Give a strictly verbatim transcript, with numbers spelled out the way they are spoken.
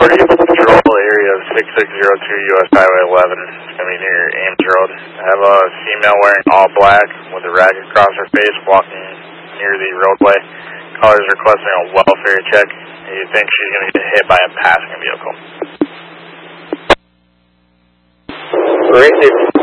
Patrol area of six six zero two U S Highway eleven. It's going to be near Ames Road. I have a female wearing all black with a rag across her face walking near the roadway. Caller is requesting a welfare check. You think she's going to get hit by a passing vehicle. Great.